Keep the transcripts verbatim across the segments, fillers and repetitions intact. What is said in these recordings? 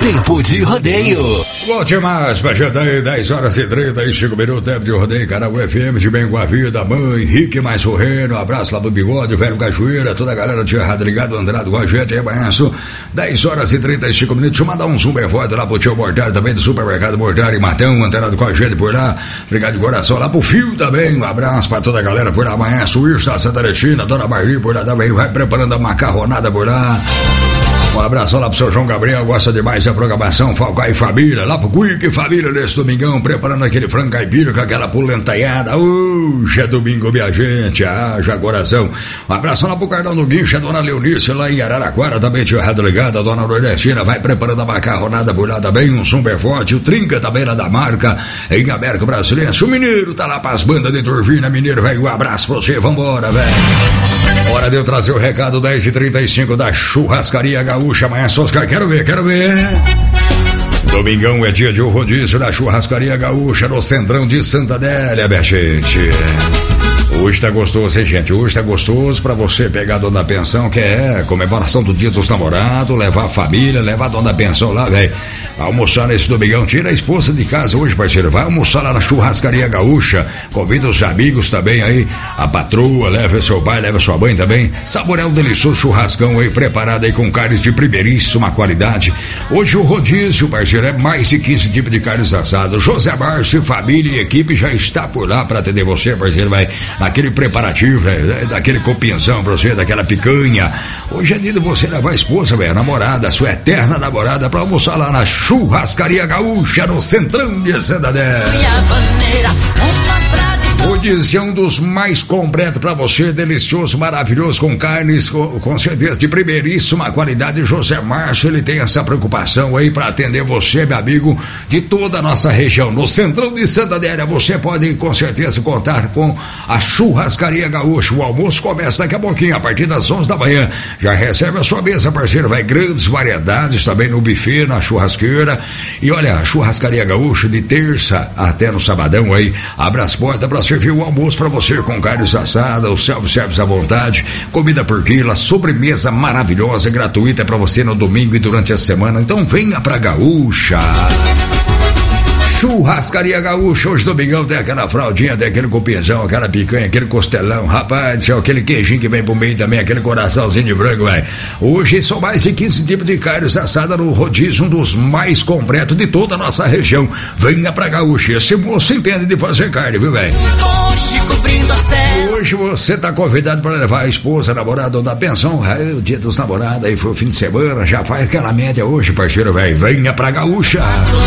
Tempo de rodeio. Volte mais pra gente aí, dez horas e trinta e cinco minutos, tempo de rodeio, canal U F M de Bem com a Vida, mãe, Henrique mais o Reino, abraço lá do Bigode, velho Cachoeira, toda a galera de errado ligado, Andrado com a gente, aí, Baenço, dez horas e trinta e cinco minutos, deixa eu mandar um super forte lá pro tio Mortário, também do Supermercado Mortário e Matão, antenado com a gente por lá, obrigado de coração, lá pro Fio também, um abraço pra toda a galera por lá, Baenço, Wilson, Santa Teresina, Dona Marli por lá também, vai preparando a macarronada por lá. Um abraço lá pro seu João Gabriel, gosta demais da programação Falcão e Família, lá pro Quick Família nesse domingão, preparando aquele frango caipira com aquela pulentanhada. Hoje é domingo, minha gente, haja coração. Um abraço lá pro Carlão do Guincho, a dona Leonice lá em Araraquara, também tinha rádio ligado, a dona Nordestina vai preparando a macarronada por lá também, um super forte, o Trinca também lá da marca, em América Brasileira. O Mineiro tá lá pras bandas de Turvina, Mineiro, velho, um abraço pra você, vambora, velho. Hora de eu trazer o recado dez e trinta e cinco da Churrascaria Gaúcha, amanhã só Oscar, quero ver, quero ver. Domingão é dia de um rodízio da Churrascaria Gaúcha no Centrão de Santa Adélia, minha gente. Hoje tá gostoso, hein, gente? Hoje tá gostoso pra você pegar a dona da pensão, que é comemoração do dia dos namorados, levar a família, levar a dona da pensão lá, velho. Almoçar nesse domingão, tira a esposa de casa hoje, parceiro. Vai almoçar lá na Churrascaria Gaúcha. Convida os amigos também aí, a patroa, leva seu pai, leva sua mãe também. Saborear um delicioso churrascão aí, preparado aí com carnes de primeiríssima qualidade. Hoje o rodízio, parceiro, é mais de quinze tipos de carnes assadas. José Márcio, família e equipe já está por lá pra atender você, parceiro, vai naquele preparativo, véio, daquele copinzão pra você, daquela picanha. Hoje é dia de você levar a esposa, velho, a namorada, a sua eterna namorada, pra almoçar lá na Churrascaria Gaúcha, no Centrão de Santa Adélia. Rodízio é um dos mais completos pra você, delicioso, maravilhoso, com carnes, com, com certeza de primeiríssima qualidade. José Márcio, ele tem essa preocupação aí pra atender você, meu amigo, de toda a nossa região. No Centrão de Santa Adélia, você pode com certeza contar com a Churrascaria Gaúcha. O almoço começa daqui a pouquinho, a partir das onze da manhã. Já recebe a sua mesa, parceiro, vai grandes variedades também no buffet, na churrasqueira. E olha, a Churrascaria Gaúcha, de terça até no sabadão aí, abre as portas pra servir o almoço pra você com carnes assadas, o self-service à vontade, comida por quilo, sobremesa maravilhosa, gratuita pra você no domingo e durante a semana. Então venha pra Gaúcha. Churrascaria Gaúcha, hoje domingão tem aquela fraldinha, tem aquele cupinzão, aquela picanha, aquele costelão, rapaz, aquele queijinho que vem pro meio também, aquele coraçãozinho de branco, velho. Hoje são mais de quinze tipos de carnes assadas no rodízio, um dos mais completos de toda a nossa região. Venha pra Gaúcha, esse moço entende de fazer carne, viu, velho? Hoje você tá convidado para levar a esposa, a namorada ou da pensão, é o dia dos namorados, aí foi o fim de semana, já faz aquela média hoje, parceiro, velho. Venha pra Gaúcha.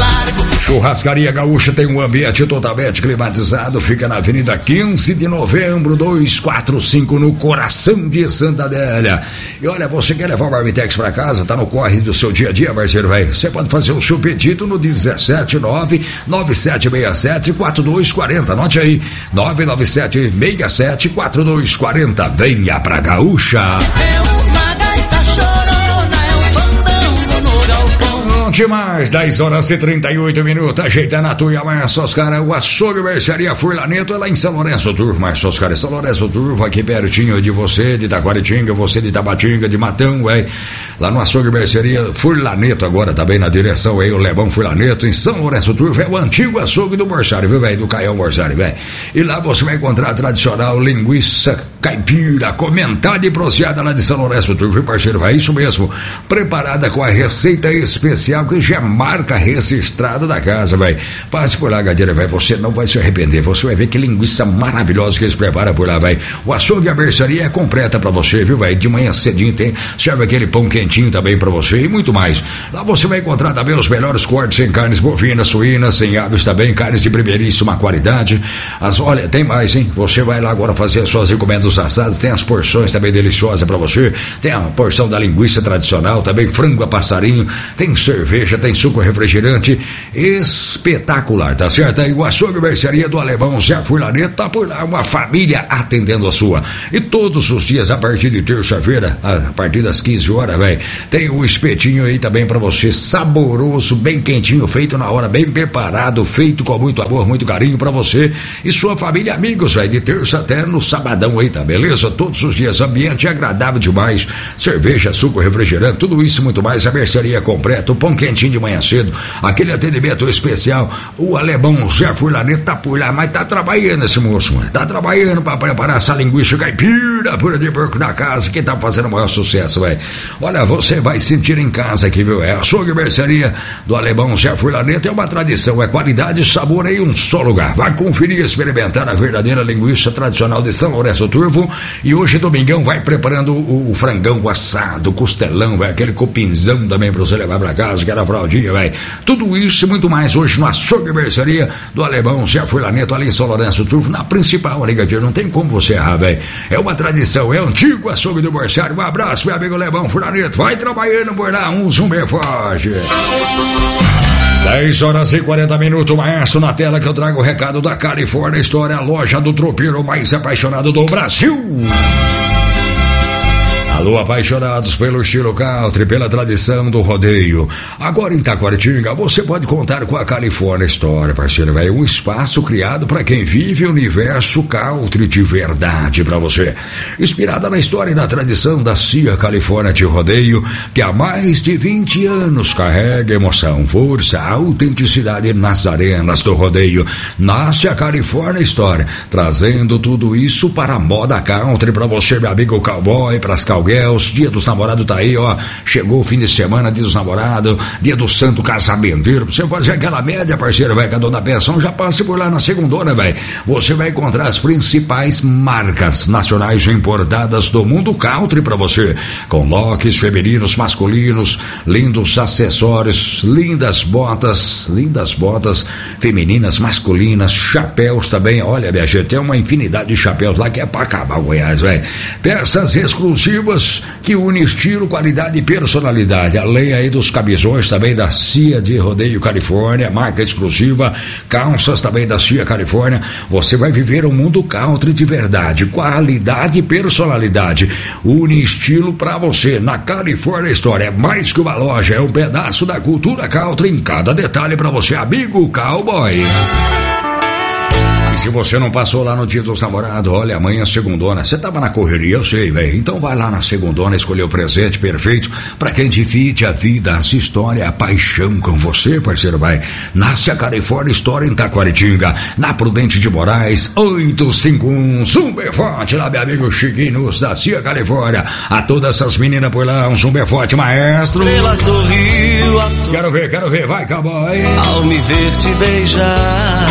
Churrascaria Gaúcha tem um ambiente totalmente climatizado, fica na Avenida quinze de Novembro, duzentos e quarenta e cinco, no coração de Santa Adélia. E olha, você quer levar o Marmitex pra casa, tá no corre do seu dia a dia, parceiro, velho? Você pode fazer o seu pedido no dezessete nove nove sete seis sete quatro dois quatro zero, anote aí, nove nove sete seis sete quatro dois quatro zero. Venha pra Gaúcha. É uma gaita chorona, é um fandango no galpão. Demais, dez horas e trinta e oito minutos, ajeitando a tua amanhã, seus caras, o açougue Mercearia Furlaneto é lá em São Lourenço Turvo, mas seus caras, São Lourenço Turvo, aqui pertinho de você, de Taquaritinga, você de Tabatinga, de Matão, velho, lá no açougue Mercearia Furlaneto, agora tá bem na direção aí, o Lebão Furlaneto, em São Lourenço Turvo, é o antigo açougue do Borsário, viu, velho, do Caião Borsário, velho, e lá você vai encontrar a tradicional linguiça caipira, comentada e proseada lá de São Lourenço Turvo, viu, parceiro, é isso mesmo, preparada com a receita especial que já é marca registrada da casa, velho. Passe por lá, gadeira, velho. Você não vai se arrepender. Você vai ver que linguiça maravilhosa que eles preparam por lá, velho. O açougue e a mercearia é completa pra você, viu, velho? De manhã cedinho tem, serve aquele pão quentinho também pra você e muito mais. Lá você vai encontrar também os melhores cortes em carnes bovinas, suínas, em aves também, carnes de primeiríssima qualidade. As, olha, tem mais, hein? Você vai lá agora fazer as suas encomendas assadas, tem as porções também deliciosas pra você. Tem a porção da linguiça tradicional, também frango a passarinho, tem cerveja, tem suco refrigerante espetacular, tá certo? Aí o açougue mercearia do Alemão Zé Furlaneto tá por lá, uma família atendendo a sua. E todos os dias, a partir de terça-feira, a partir das quinze horas, velho, tem o espetinho aí também pra você, saboroso, bem quentinho, feito na hora, bem preparado, feito com muito amor, muito carinho pra você e sua família, amigos, velho, de terça até no sabadão aí, tá beleza? Todos os dias, ambiente agradável demais, cerveja, suco refrigerante, tudo isso e muito mais, a mercearia completa, o pão quentinho de manhã cedo, aquele atendimento especial. O alemão Zé Furlaneta tá por lá, mas tá trabalhando esse moço, mano. Tá trabalhando pra preparar essa linguiça caipira, pura de porco da casa, que tá fazendo o maior sucesso, velho. Olha, você vai sentir em casa aqui, viu? É açougue e mercearia do alemão Zé Furlaneta, é uma tradição, é qualidade e sabor em um só lugar. Vai conferir e experimentar a verdadeira linguiça tradicional de São Lourenço do Turvo. E hoje, domingão, vai preparando o, o frangão assado, o costelão, véio, aquele cupinzão também pra você levar pra casa, que era fraldinha, velho. Tudo isso e muito mais hoje no açougue e mercearia do alemão Zé Furlaneta, ali em São Lourenço do Turvo, na principal ligadeira. Não tem como você errar, velho. É uma tradição, é antigo açougue do Borsário. Um abraço, meu amigo alemão Furlaneta. Vai trabalhando por lá, um zumbi forte. dez horas e quarenta minutos, maestro, na tela que eu trago o recado da Califórnia História, a loja do tropeiro mais apaixonado do Brasil. Alô, apaixonados pelo estilo country, pela tradição do rodeio. Agora em Taquaritinga, você pode contar com a Califórnia História, parceiro, velho. Um espaço criado para quem vive o universo country de verdade para você. Inspirada na história e na tradição da C I A Califórnia de Rodeio, que há mais de vinte anos carrega emoção, força, autenticidade nas arenas do rodeio. Nasce a Califórnia História, trazendo tudo isso para a moda country para você, meu amigo cowboy, para as cowgirls. Dia dos namorados tá aí, ó. Chegou o fim de semana, dia dos namorados, dia do santo casamenteiro. Pra você fazer aquela média, parceiro, velho, com a dona pensão, já passe por lá na segundona, velho. Você vai encontrar as principais marcas nacionais importadas do mundo country pra você. Com locks femininos, masculinos, lindos acessórios, lindas botas, lindas botas femininas, masculinas, chapéus também. Olha, minha gente, tem uma infinidade de chapéus lá que é pra acabar o Goiás, velho. Peças exclusivas que une estilo, qualidade e personalidade. Além aí dos camisões também da C I A de Rodeio Califórnia, marca exclusiva, calças também da C I A Califórnia. Você vai viver um mundo country de verdade, qualidade e personalidade. Une estilo pra você na Califórnia História. É mais que uma loja, é um pedaço da cultura country em cada detalhe pra você, amigo cowboy. E se você não passou lá no dia dos namorados, olha, amanhã é segundona. Você tava na correria, eu sei, velho. Então vai lá na segundona escolher o presente perfeito pra quem divide a vida, essa história, a paixão com você, parceiro, vai. Nasce a Califórnia História em Taquaritinga, na Prudente de Moraes, oito cinco um, super forte lá, meu amigo Chiquinho da C I A Califórnia. A todas essas meninas por lá, um super forte, maestro. Ela sorriu a tu... Quero ver, quero ver, vai, cowboy. Ao me ver te beijar,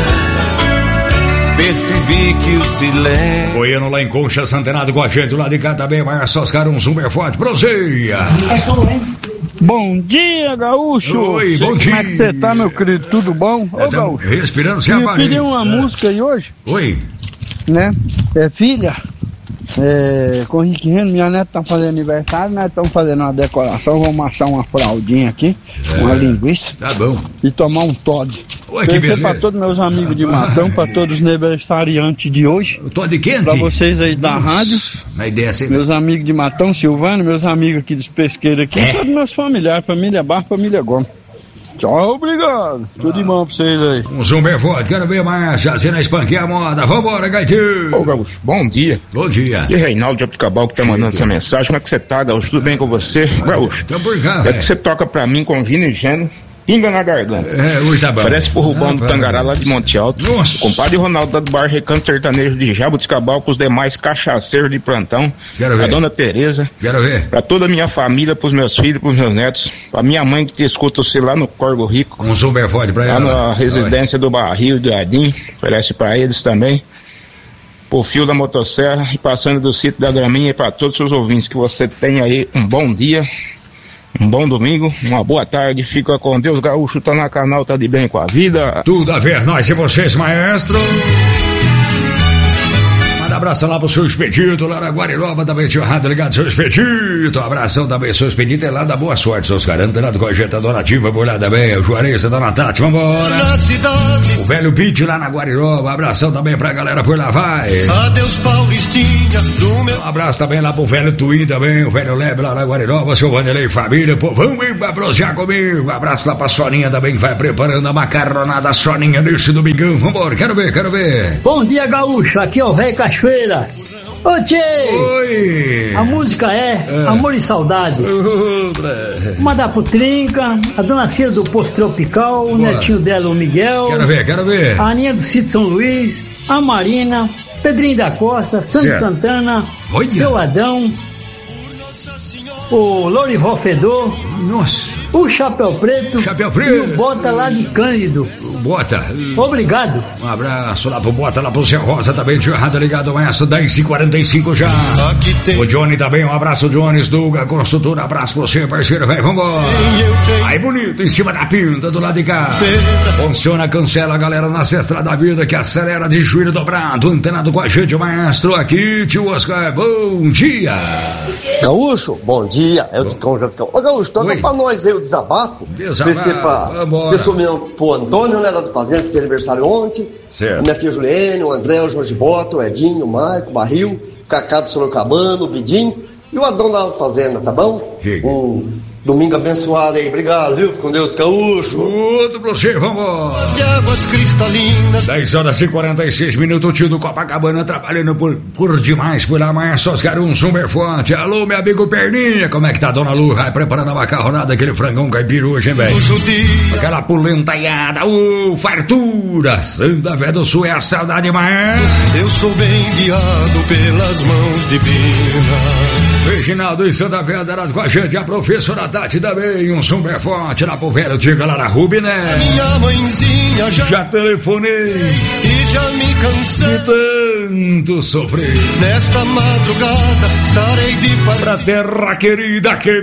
percebi que o silêncio... Goiano lá em Concha, Santenado com a gente, lá de cá também, vai só os caras um super forte, proseia. Bom dia, Gaúcho. Oi, bom dia. Como é que você tá, meu querido? Tudo bom? Ô, Gaúcho. Respirando sem Eu aparelho. pedi uma é. música aí hoje. Oi. Né? É filha. É, com o Rick Renner, minha neta tá fazendo aniversário, nós estamos fazendo uma decoração, vamos assar uma fraldinha aqui, é. uma linguiça. Tá bom. E tomar um Todd. Oi, que beleza. Para todos meus amigos de Matão, para todos os aniversariantes de hoje. O Todd quente? Para vocês aí da rádio. Na ideia assim. Meus amigos de Matão, Silvano, meus amigos aqui dos pesqueiros aqui, é. todos meus familiares, família Barra, família Gomes. Tchau, obrigado. Ah. Tudo de bom pra vocês aí. Um zumbi forte, quero ver mais. Chacina espanquear a moda. Vambora, Gaiteiro. Ô, Gaúcho, bom dia. Bom dia. E Reinaldo de Abducabal que tá mandando essa mensagem. Como é que você tá, Gaúcho? Tudo bem com você? Gaúcho, então por cá, é que você toca pra mim com Gino e Geno, pinga na garganta. É, hoje tá bom. Parece por Rubão ah, do Tangará, lá de Monte Alto. Nossa. O compadre Ronaldo, da do bar Recanto Sertanejo de Jabuticabal, com os demais cachaceiros de plantão. Quero ver. A dona Tereza. Quero ver. Pra toda a minha família, pros meus filhos, pros meus netos. Pra minha mãe que te escuta você lá no Corgo Rico. Um super forte pra ela. Lá na residência Oi. do Barril do Jardim. Oferece pra eles também. Pro fio da motosserra e passando do sítio da Graminha, e pra todos os seus ouvintes, que você tenha aí um bom dia. Um bom domingo, uma boa tarde, fica com Deus, Gaúcho, tá na canal, tá de bem com a vida. Tudo a ver, nós e vocês, maestro. Manda abração lá pro seu Expedito, lá na Guariroba, também tinha rádio ligado, seu Expedito. Um abração também, seu Expedito, é lá da boa sorte, seus caras, não tem nada com a gente, a dona Nativa por lá também, o Juarez, a dona Tati, vambora. O velho Pete lá na Guariroba, abração também pra galera por lá, vai. Adeus, Paulistinha, do meu... Um abraço também lá pro velho Twin também, o velho Lebe lá na Guariroba, seu Vanderlei Família, pô, vamos ir pra prosear comigo. Um abraço lá pra Soninha também, que vai preparando a macarronada Soninha nesse domingão, vambora, quero ver, quero ver. Bom dia, Gaúcho, aqui é o Rei Cachoeira. Ô tchê! Oi! A música é, é. Amor e Saudade. Outra. Mandar pro Trinca, a dona Cida do Posto Tropical, Boa. O netinho dela, o Miguel. Quero ver, quero ver. A Aninha do Sítio São Luís, a Marina, Pedrinho da Costa, Santo Santana, Olha. Seu Adão, o Lourival Fedor. Nossa! O Chapéu Preto, Chapéu Preto e o Bota lá de Cândido. Bota. Obrigado. Um abraço lá pro Bota, lá pro Zé Rosa também, tio Errado ligado a essa dez e quarenta e cinco já. O Johnny também, um abraço, Jones, Duga, consultora, abraço pra você, parceiro, velho, vambora. Aí bonito, em cima da pinta, do lado de cá. Funciona, cancela a galera na Cestra da Vida, que acelera de joelho dobrado, antenado com a gente, o maestro aqui, tio Oscar, bom dia. Gaúcho, bom dia, é o Ticão Jacão. Ô Gaúcho, toca pra nós aí o desabafo. Desabafo, pra pessoal pro Antônio, né, lá do Fazenda, que fez aniversário ontem. Certo. Minha filha Juliane, o André, o Jorge Bota, o Edinho, o Maico, o Barril, o Cacá do Sorocabana, o Bidinho e o Adão da Fazenda, tá bom? Sim. Um domingo abençoado aí, obrigado, viu? Fica com Deus, Gaúcho. Outro pra você, vamos. De águas cristalinas. dez horas e quarenta e seis minutos, o tio do Copacabana trabalhando por, por demais por lá, mas só os caras um super forte. Alô, meu amigo Perninha, como é que tá, dona Lu? Vai preparando a macarronada, aquele frangão caipira hoje, hein, velho? Aquela polentaiada, ô, uh, fartura. Santa Fé do Sul é a saudade, mas eu sou bem guiado pelas mãos divinas. Reginaldo e Santa Fé darado com a gente, a professora Tati também, um super forte lá pro velho Tiga lá na Rubi, né? Minha mãezinha já, já telefonei e já me cansei de tanto sofrer. Nesta madrugada estarei de pra terra querida que